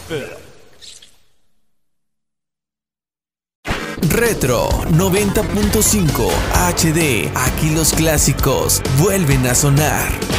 Retro 90.5 HD. Aquí los clásicos vuelven a sonar.